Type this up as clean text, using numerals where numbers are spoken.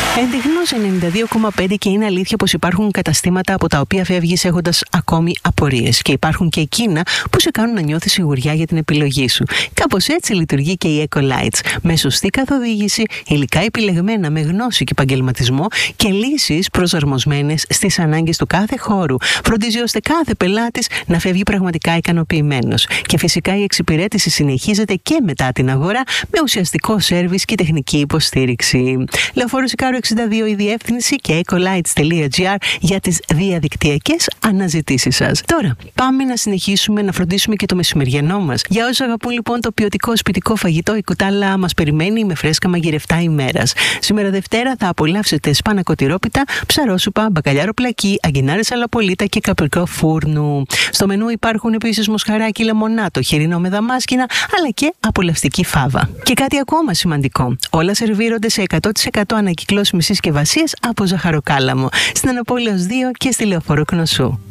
Εντεχνώς 92,5 και είναι αλήθεια πως υπάρχουν καταστήματα από τα οποία φεύγεις έχοντας ακόμη απορίες και υπάρχουν και εκείνα που σε κάνουν να νιώθεις σιγουριά για την επιλογή σου. Κάπως έτσι λειτουργεί και η Ecolights. Με σωστή καθοδήγηση, υλικά επιλεγμένα με γνώση και επαγγελματισμό και λύσεις προσαρμοσμένες στις ανάγκες του κάθε χώρου. Φροντίζει ώστε κάθε πελάτης να φεύγει πραγματικά ικανοποιημένος. Και φυσικά η εξυπηρέτηση συνεχίζεται και μετά την αγορά με ουσιαστικό σέρβις και τεχνική υποστήριξη. Λεωφόρο Σικάρου 62 η διεύθυνση και ecolights.gr για τις διαδικτυακές αναζητήσεις σας. Τώρα, πάμε να συνεχίσουμε να φροντίσουμε και το μεσημεριανό μας. Για όσους αγαπούν λοιπόν το ποιοτικό σπιτικό φαγητό, η κουτάλα μας περιμένει με φρέσκα μαγειρευτά ημέρας. Σήμερα Δευτέρα θα απολαύσετε σπανακοτηρόπιτα, ψαρόσουπα, μπακαλιάρο πλακί, αγκινάρες αλαπολίτα και καπρικό φούρνου. Στο μενού υπάρχουν επίσης μοσχαράκι λεμονάτο, χοιρινό με δαμάσκηνα, αλλά και απολαυστική φάβα. Και κάτι ακόμα σημαντικό. Όλα σερβίρονται σε 100% ανακυκλώσιμες συσκευασίες από ζαχαροκάλαμο. Στην Αναπόλεως 2 και στη Λεωφόρο Κνωσού.